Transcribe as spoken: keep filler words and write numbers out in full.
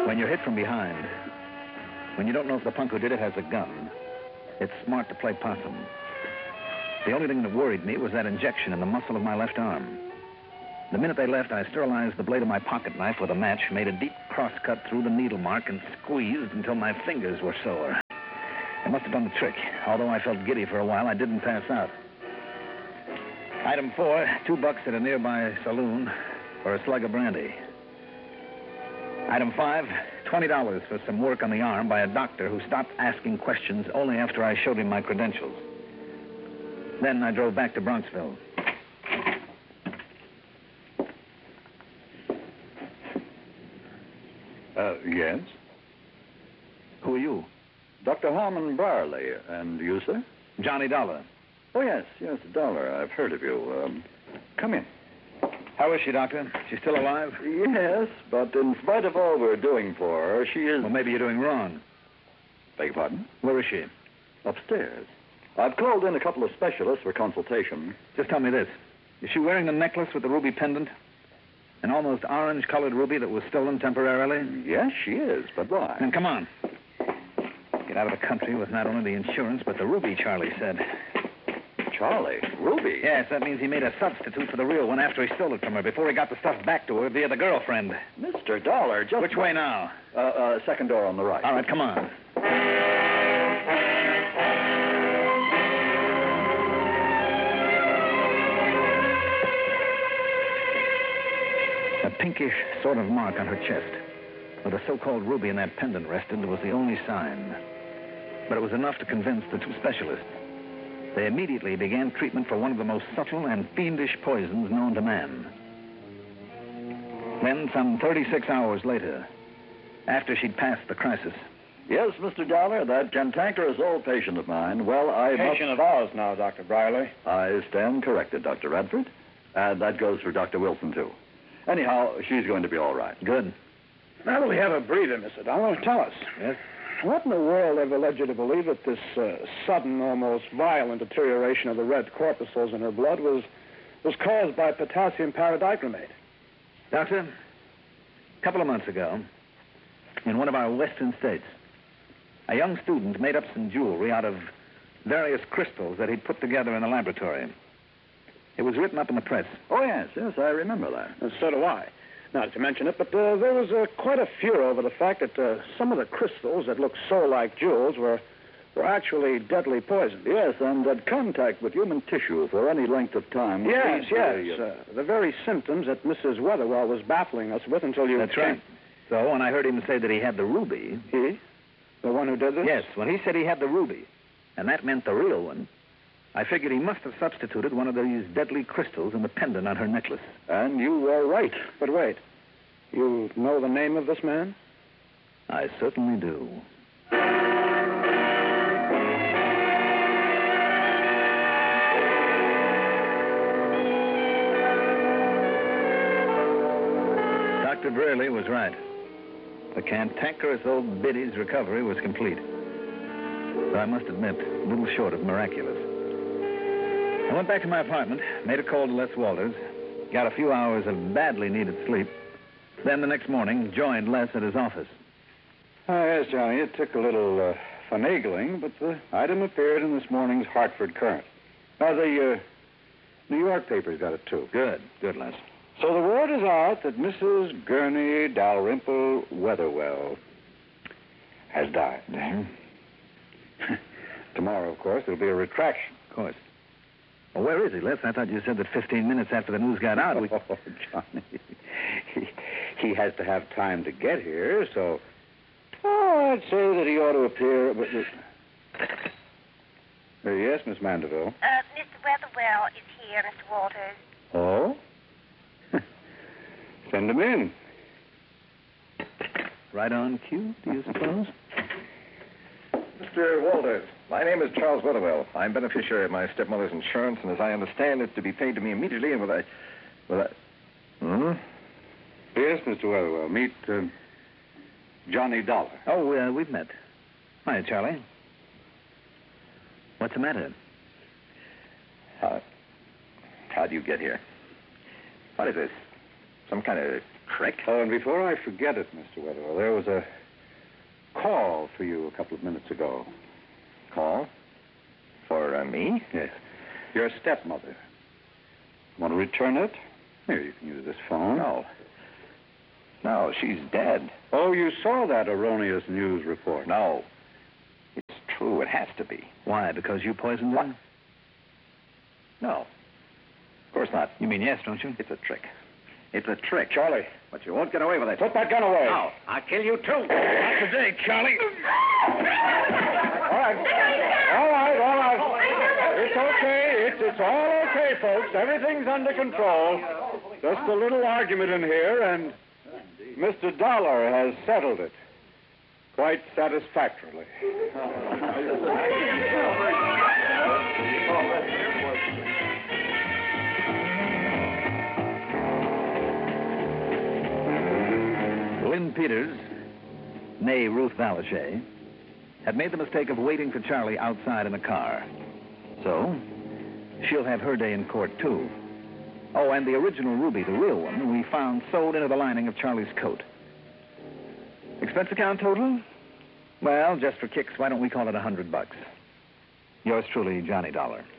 When you're hit from behind, when you don't know if the punk who did it has a gun, it's smart to play possum. The only thing that worried me was that injection in the muscle of my left arm. The minute they left, I sterilized the blade of my pocket knife with a match, made a deep cross-cut through the needle mark, and squeezed until my fingers were sore. It must have done the trick. Although I felt giddy for a while, I didn't pass out. Item four, two bucks at a nearby saloon for a slug of brandy. Item five, twenty dollars for some work on the arm by a doctor who stopped asking questions only after I showed him my credentials. Then I drove back to Bronxville. Uh, yes? Who are you? Doctor Harmon Brierly. And you, sir? Johnny Dollar. Oh, yes, yes, Dollar. I've heard of you. Um, come in. How is she, Doctor? She's still alive? Yes, but in spite of all we're doing for her, she is... Well, maybe you're doing wrong. Beg your pardon? Where is she? Upstairs. I've called in a couple of specialists for consultation. Just tell me this. Is she wearing the necklace with the ruby pendant? An almost orange-colored ruby that was stolen temporarily? Yes, she is, but why? Then come on. Get out of the country with not only the insurance, but the ruby, Charlie said. Charlie? Ruby? Yes, that means he made a substitute for the real one after he stole it from her, before he got the stuff back to her via the girlfriend. Mister Dollar, just... Which way now? Uh, uh, second door on the right. All right, come on. A pinkish sort of mark on her chest, where the so-called ruby in that pendant rested, was the only sign. But it was enough to convince the two specialists. They immediately began treatment for one of the most subtle and fiendish poisons known to man. Then, some thirty-six hours later, after she'd passed the crisis... Yes, Mister Dollar, that cantankerous old patient of mine, well, I Patient must... of ours now, Doctor Brierly. I stand corrected, Doctor Radford. And that goes for Doctor Wilson, too. Anyhow, she's going to be all right. Good. Now that we have a breather, Mister Dollar, tell us. Yes? What in the world ever led you to believe that this uh, sudden, almost violent deterioration of the red corpuscles in her blood was was caused by potassium paradichromate? Doctor, a couple of months ago, in one of our western states, a young student made up some jewelry out of various crystals that he'd put together in a laboratory. It was written up in the press. Oh, yes, yes, I remember that. And so do I. Not to mention it, but uh, there was uh, quite a furor over the fact that uh, some of the crystals that looked so like jewels were were actually deadly poison. Yes, and that contact with human tissue for any length of time. Yes, leads yes. to the, uh, Uh, the very symptoms that Missus Weatherwell was baffling us with until you... That's right. So when I heard him say that he had the ruby... He? The one who did this? Yes, when he said he had the ruby, and that meant the real one, I figured he must have substituted one of these deadly crystals in the pendant on her necklace. And you were right. But wait. You know the name of this man? I certainly do. Doctor Brierly was right. The cantankerous old biddy's recovery was complete. Though I must admit, a little short of miraculous. I went back to my apartment, made a call to Les Walters, got a few hours of badly needed sleep, then the next morning joined Les at his office. Oh, yes, Johnny. It took a little uh, finagling, but the item appeared in this morning's Hartford Current. Now, the uh, New York papers got it, too. Good, good, Les. So the word is out that Missus Gurney Dalrymple Weatherwell has died. Mm-hmm. Tomorrow, of course, there'll be a retraction. Of course. Well, where is he, Les? I thought you said that fifteen minutes after the news got out, we... Oh, Johnny. He, he has to have time to get here, so... Oh, I'd say that he ought to appear... But, uh, yes, Miss Mandeville. Uh, Mister Weatherwell is here, Mister Walters. Oh? Send him in. Right on cue, do you suppose? Mister Walters, my name is Charles Weatherwell. I'm beneficiary of my stepmother's insurance, and as I understand, it's to be paid to me immediately, and with a... with a... Hmm? Yes, Mister Weatherwell. Meet uh, Johnny Dollar. Oh, uh, we've met. Hi, Charlie. What's the matter? How... How do you get here? What is this? Some kind of trick? Oh, and before I forget it, Mister Weatherall, there was a call for you a couple of minutes ago. Call? For uh, me? Yes. Your stepmother. Want to return it? Here, you can use this phone. No. No, she's dead. Oh, you saw that erroneous news report. No. It's true. It has to be. Why? Because you poisoned her? No. Of course not. You mean yes, don't you? It's a trick. It's a trick. Charlie. But you won't get away with it. Put that gun away. No. I'll kill you, too. Not today, Charlie. All right. All right, all right. It's okay. It's, it's all okay, folks. Everything's under control. Just a little argument in here, and Mister Dollar has settled it quite satisfactorily. Lynn Peters, née Ruth Valichet, had made the mistake of waiting for Charlie outside in a car. So, she'll have her day in court, too. Oh, and the original ruby, the real one, we found sewed into the lining of Charlie's coat. Expense account total? Well, just for kicks, why don't we call it a hundred bucks? Yours truly, Johnny Dollar.